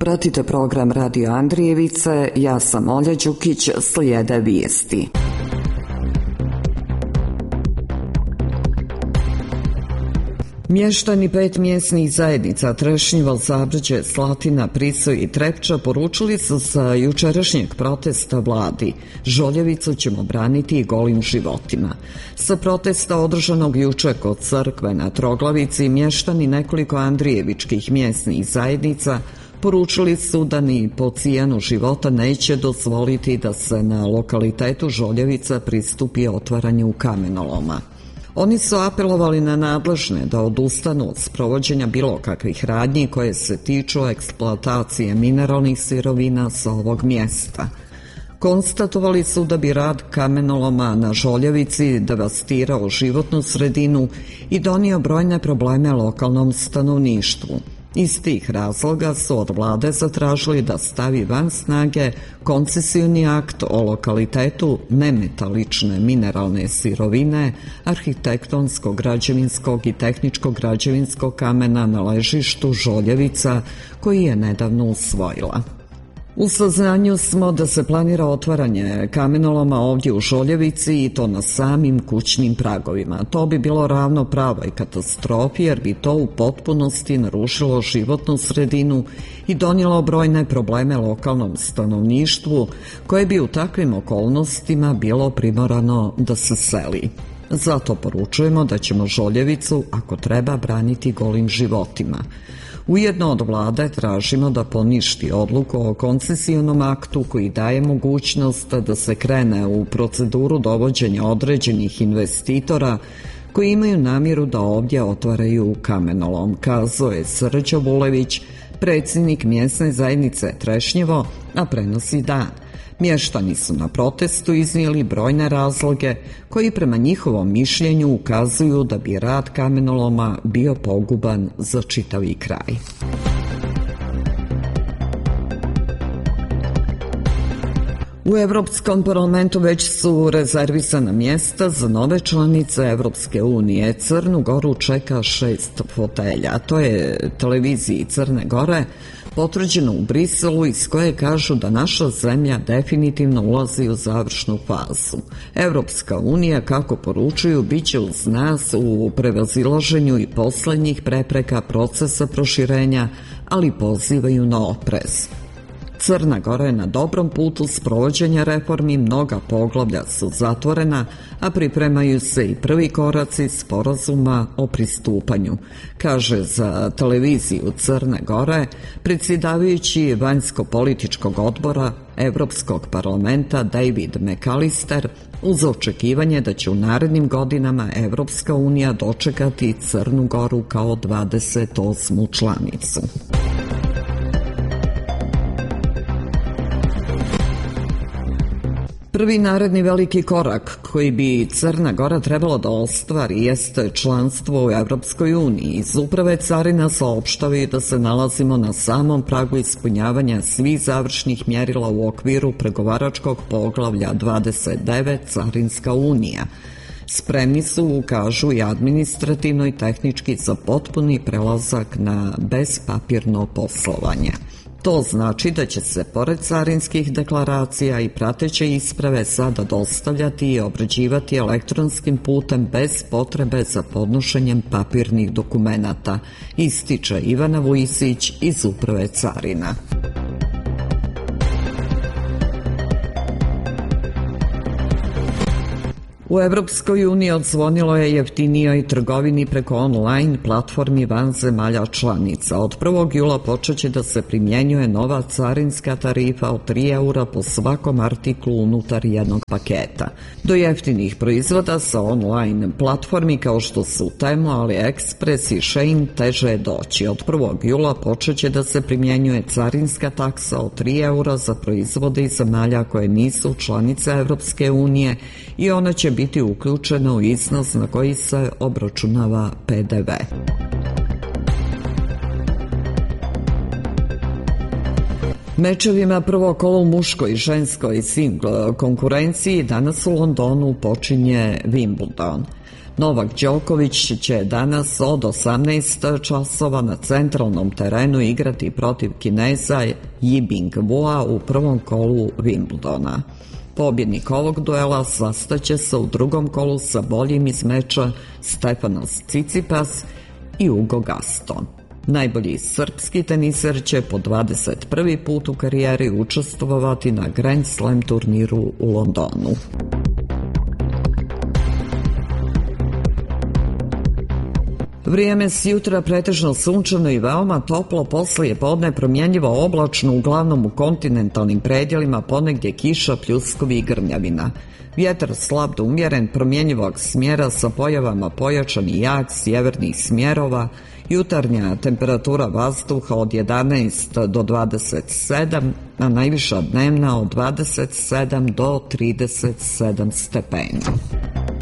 Pratite program Radio Andrijevice, ja sam Olja Đukić, slijede vijesti. Mještani 5 mjesnih zajednica Trešnjevo, Zabrđe, Slatina, Prisoj i Trepča poručili su sa jučerašnjeg protesta vladi: Žoljevicu ćemo braniti golim životima. Sa protesta održanog juče kod crkve na Troglavici, mještani nekoliko andrijevičkih mjesnih zajednica poručili su da ni po cijenu života neće dozvoliti da se na lokalitetu Žoljevica pristupi otvaranju kamenoloma. Oni su apelovali na nadležne da odustanu od sprovođenja bilo kakvih radnji koje se tiču eksploatacije mineralnih sirovina sa ovog mjesta. Konstatovali su da bi rad kamenoloma na Žoljevici devastirao životnu sredinu i donio brojne probleme lokalnom stanovništvu. Iz tih razloga su od vlade zatražili da stavi van snage koncesioni akt o lokalitetu nemetalične mineralne sirovine, arhitektonsko-građevinskog i tehničko-građevinskog kamena na ležištu Žoljevica, koji je nedavno usvojila. U saznanju smo da se planira otvaranje kamenoloma ovdje u Žoljevici i to na samim kućnim pragovima. To bi bilo ravno pravoj katastrofi jer bi to u potpunosti narušilo životnu sredinu i donijelo brojne probleme lokalnom stanovništvu koje bi u takvim okolnostima bilo primorano da se seli. Zato poručujemo da ćemo Žoljevicu, ako treba, braniti golim životima. Ujedno od vlade tražimo da poništi odluku o koncesionom aktu koji daje mogućnost da se krene u proceduru dovođenja određenih investitora koji imaju namjeru da ovdje otvaraju kamenolom, kazao je Srđo Vulević, predsjednik mjesne zajednice Trešnjevo, a prenosi Dan. Mještani su na protestu iznijeli brojne razloge koji prema njihovom mišljenju ukazuju da bi rad kamenoloma bio poguban za čitavi kraj. U Europskom parlamentu već su rezervisana mjesta za nove članice Europske unije. Crnu Goru čeka 6 fotelja. To je televiziji Crne Gore potvrđeno u Briselu, iz koje kažu da naša zemlja definitivno ulazi u završnu fazu. Europska unija, kako poručuju, bit će uz nas u prevazilaženju i posljednjih prepreka procesa proširenja, ali pozivaju na oprez. Crna Gora je na dobrom putu sprovođenja reformi, mnoga poglavlja su zatvorena, a pripremaju se i prvi koraci sporazuma o pristupanju, kaže za televiziju Crne Gore predsjedavajući vanjsko-političkog odbora Europskog parlamenta David McAllister, uz očekivanje da će u narednim godinama Europska unija dočekati Crnu Goru kao 28. članicu. Prvi naredni veliki korak koji bi Crna Gora trebalo da ostvari jeste članstvo u Europskoj uniji. Iz Uprave carina saopštavaju da se nalazimo na samom pragu ispunjavanja svih završnih mjerila u okviru pregovaračkog poglavlja 29 Carinska unija. Spremni su, kažu, i administrativno i tehnički za potpuni prelazak na bezpapirno poslovanje. To znači da će se pored carinskih deklaracija i prateće isprave sada dostavljati i obrađivati elektronskim putem bez potrebe za podnošenjem papirnih dokumenata, ističe Ivana Vujisić iz Uprave carina. U Europskoj uniji odzvonilo je jeftinijoj trgovini preko online platformi van zemalja članica. Od 1. jula počet će da se primjenjuje nova carinska tarifa od 3 eura po svakom artiklu unutar jednog paketa. Do jeftinih proizvoda sa online platformi kao što su Temu, AliExpress i Shein teže je doći. Od 1. jula počet će da se primjenjuje carinska taksa od 3 eura za proizvode iz zemalja koje nisu članice Europske unije i ona će biti uključena u iznos na koji se obračunava PDV. Mečevima prvo kolo u muškoj i ženskoj singl konkurenciji danas u Londonu počinje Wimbledon. Novak Đoković će danas od 18 časova na centralnom terenu igrati protiv Kineza Yibing Wua u prvom kolu Wimbledona. Pobjednik ovog duela sastaće se u drugom kolu sa boljim iz meča Stefanos Tsitsipas i Ugo Gaston. Najbolji srpski teniser će po 21. put u karijeri učestvovati na Grand Slam turniru u Londonu. Vrijeme s jutra pretežno sunčano i veoma toplo, poslije podne promjenjivo oblačno, uglavnom u kontinentalnim predjelima, ponegdje kiša, pljuskovi i grmljavina. Vjetar slab do umjeren, promjenjivog smjera sa pojavama pojačan i jak sjevernih smjerova, jutarnja temperatura vazduha od 11 do 27, a najviša dnevna od 27 do 37 stepeni.